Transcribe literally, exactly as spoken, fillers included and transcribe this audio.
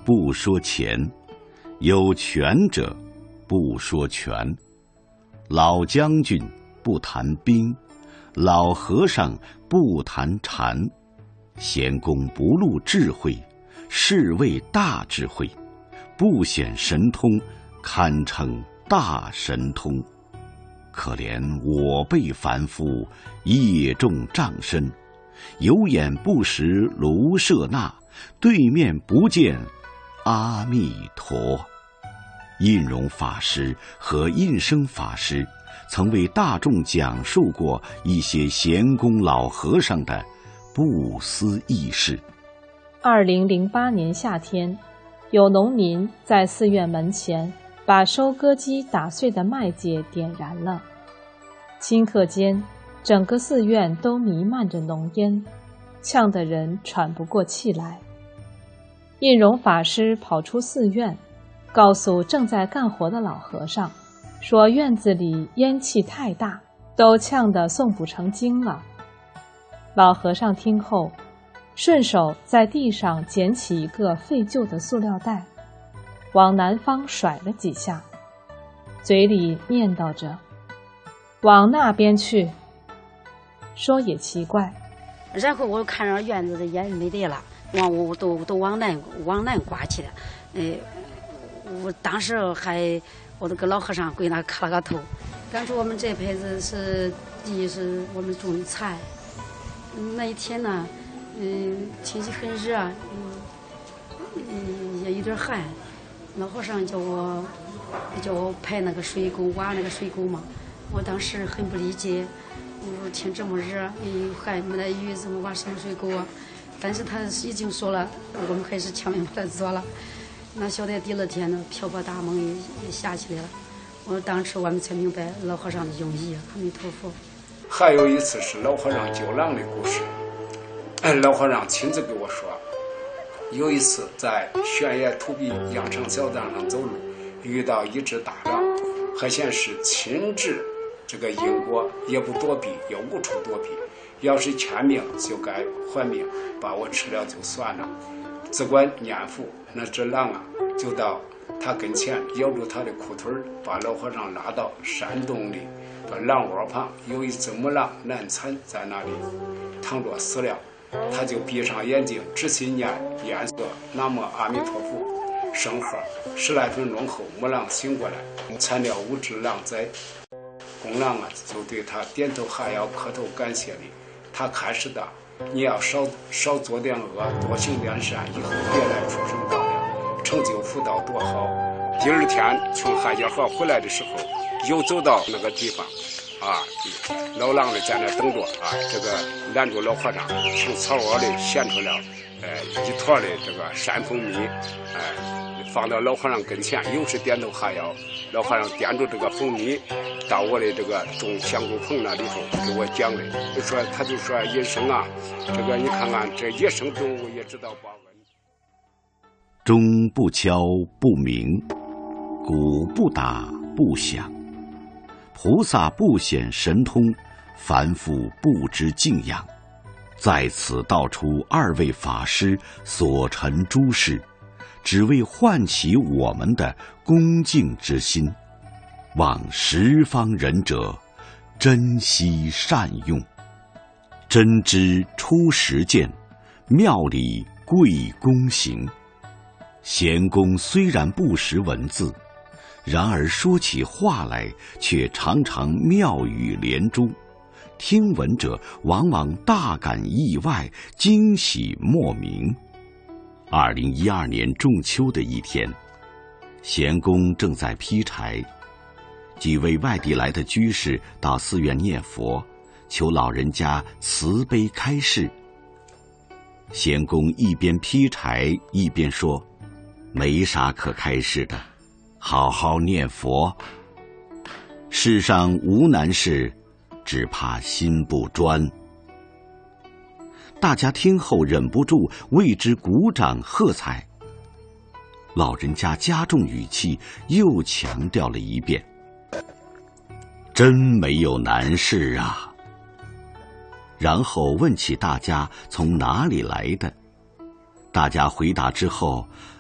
不说钱；有权者不说权。老将军不谈兵，老和尚不谈禅。闲公不露智慧，是谓大智慧；不显神通，堪称大神通。可怜我辈凡夫，业重障身，有眼不识卢舍那，对面不见阿弥陀。印容法师和印生法师曾为大众讲述过一些闲公老和尚的不思议事。 二零零八年夏天，有农民在寺院门前把收割机打碎的麦秸点燃了，顷刻间整个寺院都弥漫着浓烟，呛得人喘不过气来。印容法师跑出寺院，告诉正在干活的老和尚，说院子里烟气太大，都呛得诵不成经了。老和尚听后，顺手在地上捡起一个废旧的塑料袋，往南方甩了几下，嘴里念叨着：“往那边去。”说也奇怪。 然后我看着院子的烟没得了，往我都都往南往南刮去了。呃，我当时还我那个老和尚跪那磕了个头。当初我们这辈子是第一是我们种的菜。那一天呢，嗯，天气很热，嗯，嗯，也有点寒。老和尚叫我叫我排那个水沟，挖那个水沟嘛。我当时很不理解，我说天这么热，又寒没得雨，怎么挖什么水沟啊？但是他已经说了，我们还是强行把它做了。那晓得第二天呢，瓢泼大梦也也下起来了。我当时我们才明白老和尚的用意。阿弥陀佛。 还有一次是老和尚救狼的故事，老和尚亲自给我说，有一次在悬崖土壁羊肠小道上走路，遇到一只大狼，还显是亲至这个因果，也不躲避，也无处躲避，要是欠命就该还命，把我吃了就算了。只管念佛，那只狼啊就到他跟前，咬住他的裤腿，把老和尚拉到山洞里。把狼窝旁有一只母狼难产，在那里躺着死了，他就闭上眼睛，只心念念色南无阿弥陀佛，声喝。十来分钟后，母狼醒过来，产了五只狼崽。公狼啊，就对他点头哈腰，磕头感谢礼。他开始的，你要少少做点恶，多行点善，以后别来畜生道了，成就福道多好。第二天从汉家河回来的时候，又走到那个地方，啊，老狼的在那等着啊，这个拦住老和尚，从草窝里衔出了，呃，一坨的这个山蜂蜜，哎、呃，放到老和尚跟前，又是点头哈腰。老和尚掂住这个蜂蜜，到我的这个种香菇棚那里头给我讲的，就说他就说医生啊，这个你看看这野生动物也知道报恩。 钟不敲不鸣，鼓不打不响。菩萨不显神通，凡夫不知敬仰。在此道出二位法师所陈诸事，只为唤起我们的恭敬之心，望十方仁者珍惜善用。真知出实践，妙理贵公行。闲公虽然不识文字，然而说起话来却常常妙语连珠，听闻者往往大感意外，惊喜莫名。二零一二年仲秋的一天，闲公正在劈柴，几位外地来的居士到寺院念佛，求老人家慈悲开示。闲公一边劈柴一边说：“没啥可开示的，好好念佛。世上无难事，只怕心不专。”大家听后忍不住为之鼓掌喝彩。老人家加重语气，又强调了一遍：“真没有难事啊。”然后问起大家从哪里来的。大家回答之后，